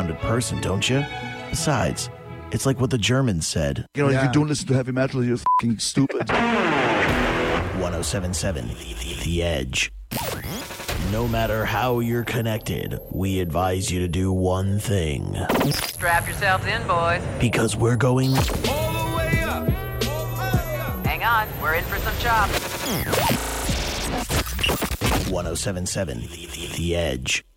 well-rounded person, don't you? Besides, it's like what the Germans said. You know, if you don't listen to heavy metal, you're fucking stupid. 1077 The Edge. No matter how you're connected, we advise you to do one thing. Strap yourselves in, boys. Because we're going All the way up. Hang on, we're in for some chops. 1077 The Edge.